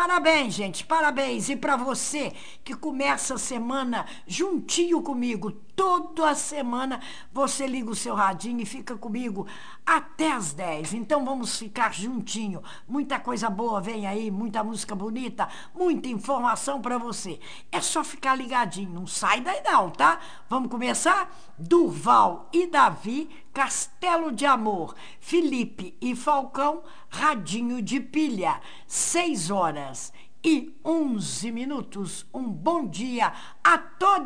Parabéns, gente, parabéns. E para você que começa a semana juntinho comigo, toda semana você liga o seu radinho e fica comigo até as 10. Então vamos ficar juntinho. Muita coisa boa vem aí, muita música bonita, muita informação para você. É só ficar ligadinho, não sai daí não, tá? Vamos começar? Durval e Davi, Castelo de Amor. Felipe e Falcão, Radinho de Pilha. 6 horas e 11 minutos. Um bom dia a todos.